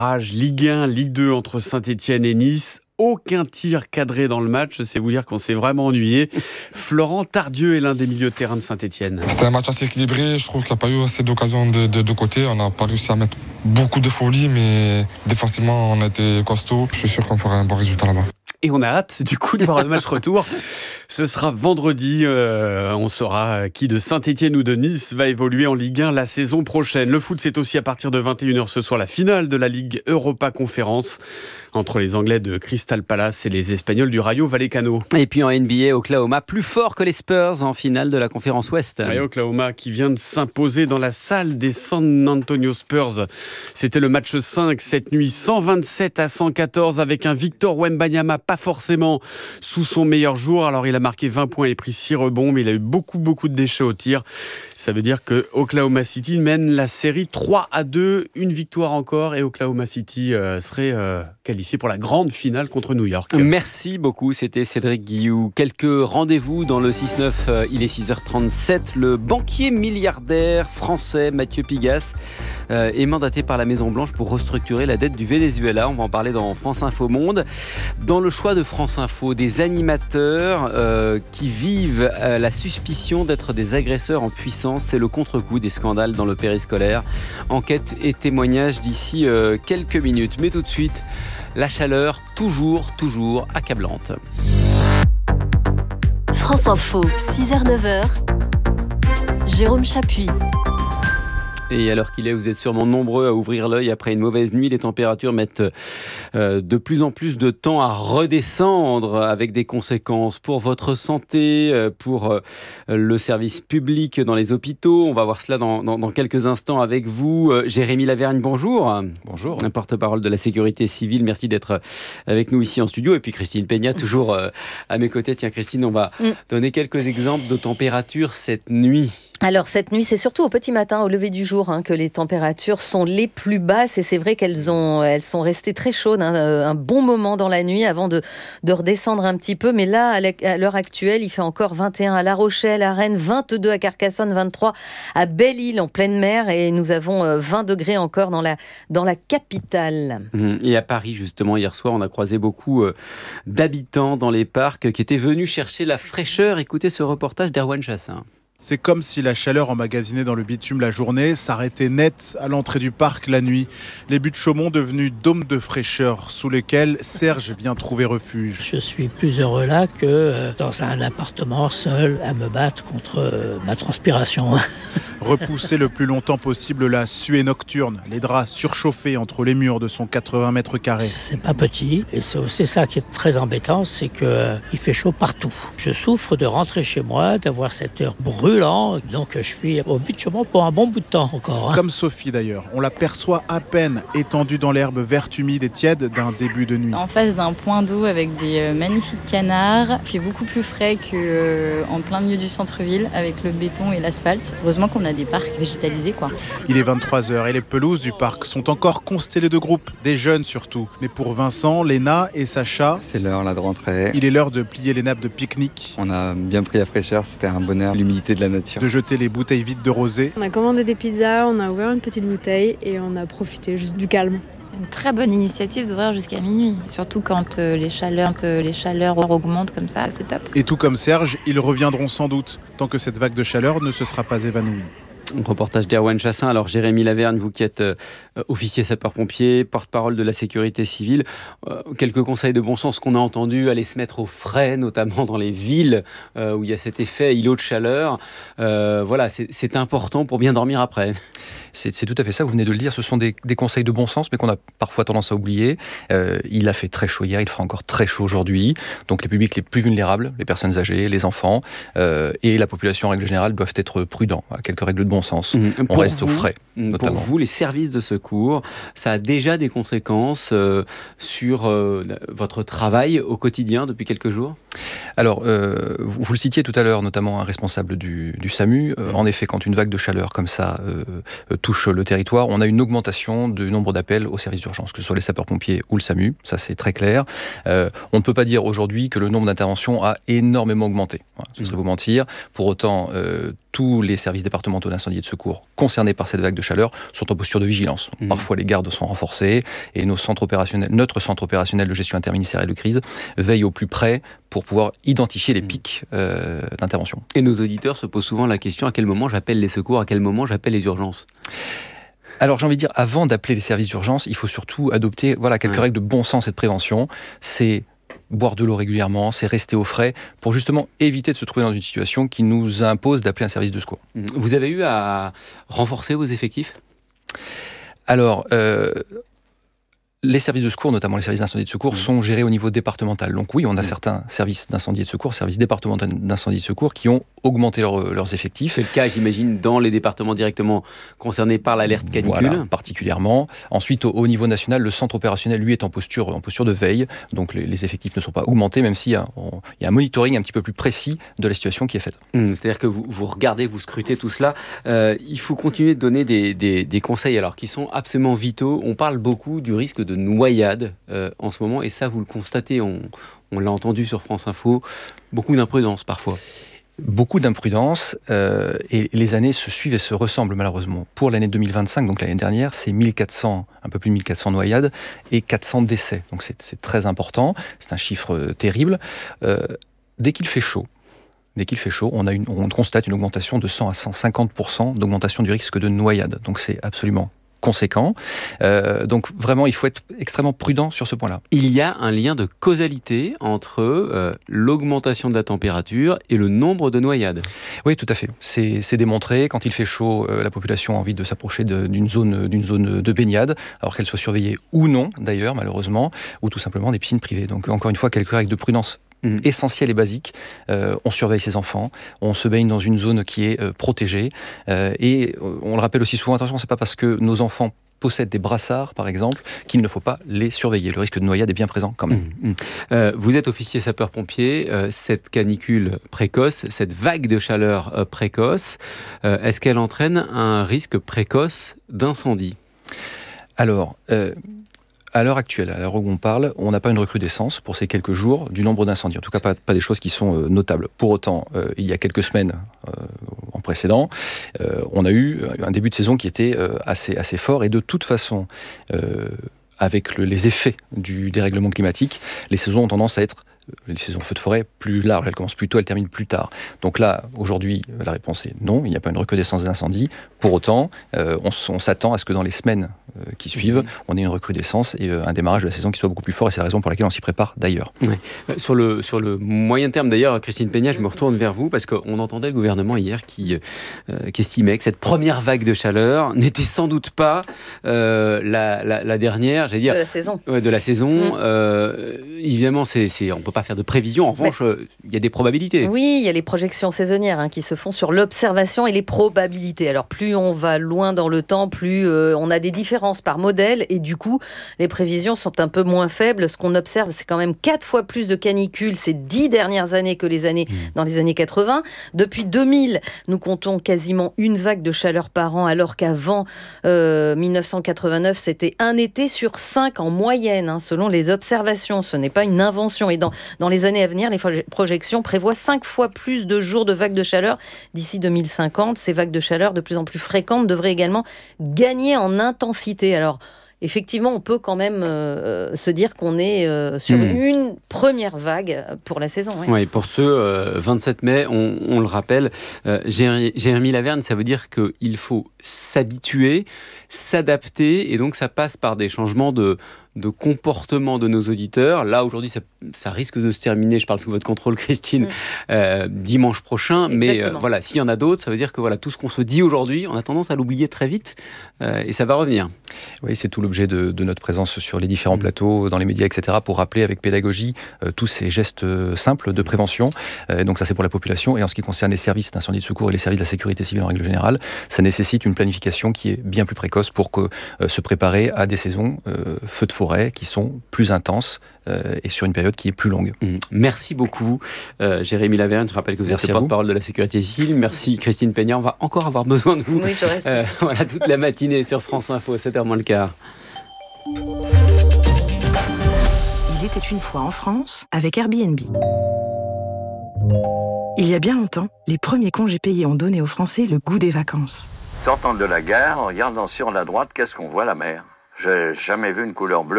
Ligue 1, Ligue 2 entre Saint-Etienne et Nice. Aucun tir cadré dans le match, c'est vous dire qu'on s'est vraiment ennuyé. Florent Tardieu est l'un des milieux de terrain de Saint-Etienne. C'était un match assez équilibré, je trouve qu'il n'y a pas eu assez d'occasions de deux côtés. On n'a pas réussi à mettre beaucoup de folie, mais défensivement on a été costaud. Je suis sûr qu'on fera un bon résultat là-bas. Et on a hâte du coup de voir le match retour. Ce sera vendredi. On saura qui de Saint-Etienne ou de Nice va évoluer en Ligue 1 la saison prochaine. Le foot, c'est aussi à partir de 21h ce soir la finale de la Ligue Europa Conférence entre les Anglais de Crystal Palace et les Espagnols du Rayo Vallecano. Et puis en NBA, Oklahoma plus fort que les Spurs en finale de la Conférence Ouest. Et Oklahoma qui vient de s'imposer dans la salle des San Antonio Spurs. C'était le match 5 cette nuit, 127-114 avec un Victor Wembanyama pas forcément sous son meilleur jour. Alors il a marqué 20 points et pris 6 rebonds, mais il a eu beaucoup de déchets au tir. Ça veut dire que Oklahoma City mène la série 3-2, une victoire encore et Oklahoma City serait qualifié pour la grande finale contre New York. Merci beaucoup, c'était Cédric Guillou. Quelques rendez-vous dans le 6-9, il est 6h37. Le banquier milliardaire français Mathieu Pigasse est mandaté par la Maison-Blanche pour restructurer la dette du Venezuela. On va en parler dans France Info Monde. Dans le choix de France Info, des animateurs qui vivent la suspicion d'être des agresseurs en puissance. C'est le contre-coup des scandales dans le périscolaire. Enquête et témoignages d'ici quelques minutes. Mais tout de suite, la chaleur toujours accablante. France Info, 6h-9h, Jérôme Chapuis. Et à l'heure qu'il est, vous êtes sûrement nombreux à ouvrir l'œil après une mauvaise nuit. Les températures mettent de plus en plus de temps à redescendre avec des conséquences pour votre santé, pour le service public dans les hôpitaux. On va voir cela dans quelques instants avec vous. Jérémy Lavergne, bonjour. Bonjour. Porte-parole de la sécurité civile. Merci d'être avec nous ici en studio. Et puis Christine Peña, toujours à mes côtés. Tiens Christine, on va donner quelques exemples de températures cette nuit. Alors cette nuit, c'est surtout au petit matin, au lever du jour, que les températures sont les plus basses. Et c'est vrai qu'elles sont restées très chaudes un bon moment dans la nuit avant de redescendre un petit peu. Mais là, à l'heure actuelle, il fait encore 21 à La Rochelle, à Rennes, 22 à Carcassonne, 23 à Belle-Île en pleine mer. Et nous avons 20 degrés encore dans la capitale. Et à Paris, justement, hier soir, on a croisé beaucoup d'habitants dans les parcs qui étaient venus chercher la fraîcheur. Écoutez ce reportage d'Erwan Chassin. C'est comme si la chaleur emmagasinée dans le bitume la journée s'arrêtait net à l'entrée du parc la nuit. Les buttes Chaumont devenus dômes de fraîcheur sous lesquels Serge vient trouver refuge. Je suis plus heureux là que dans un appartement seul à me battre contre ma transpiration. Repousser le plus longtemps possible la suée nocturne, les draps surchauffés entre les murs de son 80 mètres carrés. C'est pas petit et c'est aussi ça qui est très embêtant, c'est qu'il fait chaud partout. Je souffre de rentrer chez moi, d'avoir cette heure brûlante, donc je suis au but de Chaumont pour un bon bout de temps encore. Comme Sophie d'ailleurs, on l'aperçoit à peine étendue dans l'herbe verte humide et tiède d'un début de nuit. En face d'un point d'eau avec des magnifiques canards, il fait beaucoup plus frais qu'en plein milieu du centre-ville avec le béton et l'asphalte. Heureusement qu'on a des parcs végétalisés, quoi. Il est 23h et les pelouses du parc sont encore constellées de groupes, des jeunes surtout. Mais pour Vincent, Léna et Sacha, c'est l'heure là de rentrer. Il est l'heure de plier les nappes de pique-nique. On a bien pris la fraîcheur, c'était un bonheur, l'humidité de la nature. De jeter les bouteilles vides de rosé. On a commandé des pizzas, on a ouvert une petite bouteille et on a profité juste du calme. Une très bonne initiative d'ouvrir jusqu'à minuit, surtout quand les chaleurs augmentent comme ça, c'est top. Et tout comme Serge, ils reviendront sans doute, tant que cette vague de chaleur ne se sera pas évanouie. Reportage d'Erwan Chassin. Alors Jérémy Lavergne, vous qui êtes officier sapeur-pompier, porte-parole de la sécurité civile, quelques conseils de bon sens qu'on a entendus, aller se mettre au frais, notamment dans les villes où il y a cet effet îlot de chaleur. Voilà, c'est important pour bien dormir après. C'est tout à fait ça, vous venez de le dire, ce sont des conseils de bon sens, mais qu'on a parfois tendance à oublier. Il a fait très chaud hier, il fera encore très chaud aujourd'hui. Donc les publics les plus vulnérables, les personnes âgées, les enfants et la population en règle générale doivent être prudents, à quelques règles de bon sens. On reste au frais, notamment. Pour vous, les services de secours, ça a déjà des conséquences sur votre travail au quotidien depuis quelques jours ? Alors, vous le citiez tout à l'heure, notamment un responsable du SAMU. En effet, quand une vague de chaleur comme ça touche le territoire, on a une augmentation du nombre d'appels aux services d'urgence, que ce soit les sapeurs-pompiers ou le SAMU, ça c'est très clair. On ne peut pas dire aujourd'hui que le nombre d'interventions a énormément augmenté. Ce serait vous mentir. Pour autant, tous les services départementaux d'incendie et de secours concernés par cette vague de chaleur sont en posture de vigilance. Parfois, les gardes sont renforcés et notre centre opérationnel de gestion interministérielle de crise veille au plus près pour pouvoir identifier les pics d'intervention. Et nos auditeurs se posent souvent la question, à quel moment j'appelle les secours, à quel moment j'appelle les urgences ? Alors j'ai envie de dire, avant d'appeler les services d'urgence, il faut surtout adopter quelques règles de bon sens et de prévention. C'est boire de l'eau régulièrement, c'est rester au frais, pour justement éviter de se trouver dans une situation qui nous impose d'appeler un service de secours. Vous avez eu à renforcer vos effectifs ? Alors, les services de secours, notamment les services d'incendie et de secours, sont gérés au niveau départemental. Donc oui, on a certains services d'incendie et de secours, services départementaux d'incendie et de secours, qui ont augmenté leurs effectifs. C'est le cas, j'imagine, dans les départements directement concernés par l'alerte canicule. Voilà, particulièrement. Ensuite, au niveau national, le centre opérationnel, lui, est en posture de veille. Donc les effectifs ne sont pas augmentés, même s'il y a un monitoring un petit peu plus précis de la situation qui est faite. C'est-à-dire que vous regardez, vous scrutez tout cela. Il faut continuer de donner des conseils alors qui sont absolument vitaux. On parle beaucoup du risque de noyade en ce moment, et ça, vous le constatez, on l'a entendu sur France Info, beaucoup d'imprudence parfois. Beaucoup d'imprudence, et les années se suivent et se ressemblent malheureusement. Pour l'année 2025, donc l'année dernière, c'est un peu plus de 1400 noyades et 400 décès. Donc c'est très important, c'est un chiffre terrible. Dès qu'il fait chaud, on constate une augmentation de 100 à 150% d'augmentation du risque de noyade. Donc c'est absolument conséquent. Donc vraiment, il faut être extrêmement prudent sur ce point-là. Il y a un lien de causalité entre l'augmentation de la température et le nombre de noyades. Oui, tout à fait. C'est démontré. Quand il fait chaud, la population a envie de s'approcher d'une zone de baignade, alors qu'elle soit surveillée ou non, d'ailleurs, malheureusement, ou tout simplement des piscines privées. Donc encore une fois, quelques règles de prudence essentielles et basiques. On surveille ses enfants, on se baigne dans une zone qui est protégée, et on le rappelle aussi souvent, attention, c'est pas parce que nos enfants possèdent des brassards, par exemple, qu'il ne faut pas les surveiller. Le risque de noyade est bien présent quand même. Vous êtes officier sapeur-pompier. Cette canicule précoce, cette vague de chaleur précoce, est-ce qu'elle entraîne un risque précoce d'incendie ? Alors, à l'heure actuelle, à l'heure où on parle, on n'a pas une recrudescence pour ces quelques jours du nombre d'incendies. En tout cas, pas des choses qui sont notables. Pour autant, il y a quelques semaines en précédent, on a eu un début de saison qui était assez fort. Et de toute façon, avec les effets du dérèglement climatique, les saisons ont tendance à être les saisons feux de forêt plus larges, elles commencent plus tôt, elles terminent plus tard. Donc là, aujourd'hui, la réponse est non, il n'y a pas une recrudescence d'incendie. Pour autant, on s'attend à ce que dans les semaines qui suivent, on ait une recrudescence et un démarrage de la saison qui soit beaucoup plus fort, et c'est la raison pour laquelle on s'y prépare d'ailleurs. Ouais. Sur le moyen terme d'ailleurs, Christine Peña, je me retourne vers vous, parce qu'on entendait le gouvernement hier qui estimait que cette première vague de chaleur n'était sans doute pas la dernière, j'allais dire... De la saison. De la saison. Évidemment, on ne peut pas faire de prévision. En revanche, il y a des probabilités. Oui, il y a les projections saisonnières qui se font sur l'observation et les probabilités. Alors, plus on va loin dans le temps, plus on a des différences par modèle, et du coup, les prévisions sont un peu moins faibles. Ce qu'on observe, c'est quand même 4 fois plus de canicules ces 10 dernières années que dans les années 80. Depuis 2000, nous comptons quasiment une vague de chaleur par an, alors qu'avant 1989, c'était un été sur 5 en moyenne, selon les observations. Ce n'est pas une invention. Et dans les années à venir, les projections prévoient 5 fois plus de jours de vagues de chaleur d'ici 2050. Ces vagues de chaleur de plus en plus fréquentes devraient également gagner en intensité. Alors, effectivement, on peut quand même se dire qu'on est sur une première vague pour la saison. Oui, pour ce 27 mai, on le rappelle, Jérémy Laverne, ça veut dire qu'il faut s'habituer, s'adapter, et donc ça passe par des changements de comportement de nos auditeurs. Là, aujourd'hui, ça risque de se terminer, je parle sous votre contrôle, Christine, dimanche prochain. Exactement. Mais voilà, s'il y en a d'autres, ça veut dire que tout ce qu'on se dit aujourd'hui, on a tendance à l'oublier très vite, et ça va revenir. Oui, c'est tout l'objet de notre présence sur les différents plateaux, dans les médias, etc., pour rappeler avec pédagogie tous ces gestes simples de prévention. Et donc ça, c'est pour la population. Et en ce qui concerne les services d'incendie de secours et les services de la sécurité civile en règle générale, ça nécessite une planification qui est bien plus précoce pour se préparer à des saisons feux de forêt qui sont plus intenses et sur une période qui est plus longue. Merci beaucoup, Jérémy Laverne. Je rappelle que vous êtes le porte-parole de la sécurité civile. Merci, Christine Peña. On va encore avoir besoin de vous. Oui, je reste ici. Voilà, toute la matinée sur France Info, 7h moins le quart. Il était une fois en France avec Airbnb. Il y a bien longtemps, les premiers congés payés ont donné aux Français le goût des vacances. Sortant de la gare, en regardant sur la droite, qu'est-ce qu'on voit, la mer? J'ai jamais vu une couleur bleue